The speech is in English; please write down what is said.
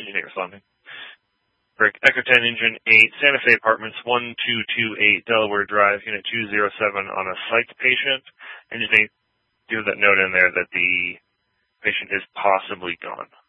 Engine 8 responding. For Echo 10, Engine 8, Santa Fe Apartments, 1228 Delaware Drive, Unit 207 on a psych patient. Engine 8, give that note in there that the patient is possibly gone.